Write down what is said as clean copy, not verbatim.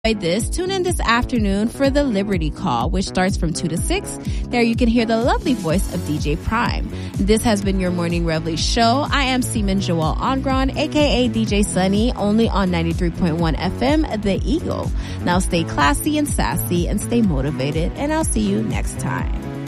this, tune in this afternoon for the Liberty Call, which starts from 2 to 6. There you can hear the lovely voice of DJ Prime. This has been your Morning Reveille show. I am Seaman Joelle Angron, aka DJ Sunny, only on 93.1 FM, The Eagle. Now stay classy and sassy and stay motivated, and I'll see you next time.